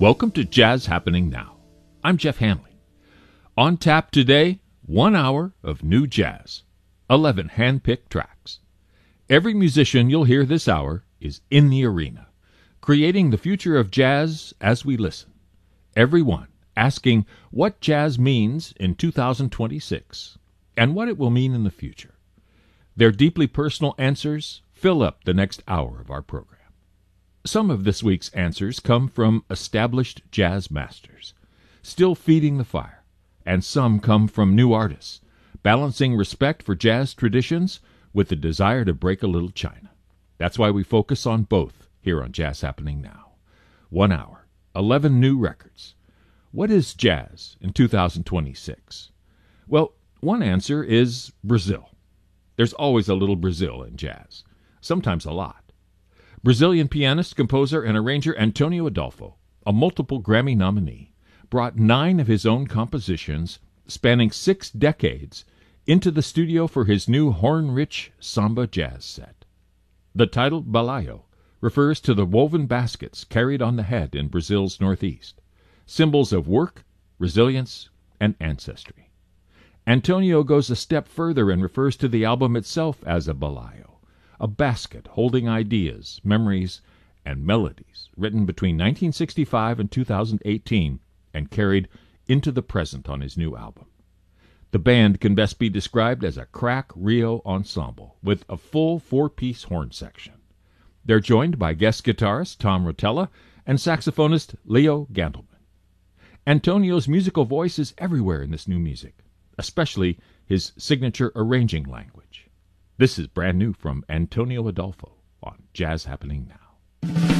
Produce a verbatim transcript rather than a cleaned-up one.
Welcome to Jazz Happening Now. I'm Jeff Hanley. On tap today, one hour of new jazz, eleven hand-picked tracks. Every musician you'll hear this hour is in the arena, creating the future of jazz as we listen. Everyone asking what jazz means in two thousand twenty-six and what it will mean in the future. Their deeply personal answers fill up the next hour of our program. Some of this week's answers come from established jazz masters, still feeding the fire, and some come from new artists, balancing respect for jazz traditions with the desire to break a little china. That's why we focus on both here on Jazz Happening Now. One hour, eleven new records. What is jazz in two thousand twenty-six? Well, one answer is Brazil. There's always a little Brazil in jazz, sometimes a lot. Brazilian pianist, composer, and arranger Antonio Adolfo, a multiple Grammy nominee, brought nine of his own compositions, spanning six decades, into the studio for his new horn-rich samba jazz set. The title Balaio refers to the woven baskets carried on the head in Brazil's northeast, symbols of work, resilience, and ancestry. Antonio goes a step further and refers to the album itself as a balaio, a basket holding ideas, memories, and melodies written between nineteen sixty-five and two thousand eighteen and carried into the present on his new album. The band can best be described as a crack Rio ensemble with a full four-piece horn section. They're joined by guest guitarist Tom Rotella and saxophonist Leo Gandelman. Antonio's musical voice is everywhere in this new music, especially his signature arranging language. This is brand new from Antonio Adolfo on Jazz Happening Now.